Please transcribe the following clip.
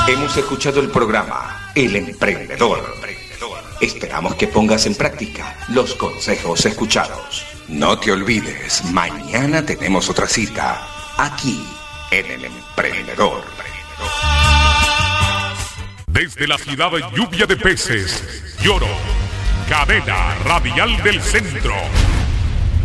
Hemos escuchado el programa El Emprendedor. Esperamos que pongas en práctica los consejos escuchados. No te olvides, mañana tenemos otra cita aquí en El Emprendedor. Desde la ciudad de Lluvia de Peces, Lloro, cadena radial del centro.